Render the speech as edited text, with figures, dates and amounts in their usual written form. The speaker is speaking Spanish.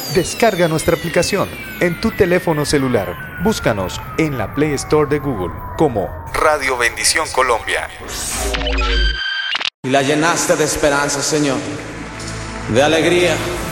Descarga nuestra aplicación en tu teléfono celular. Búscanos en la Play Store de Google como Radio Bendición Colombia. Y la llenaste de esperanza, Señor, de alegría.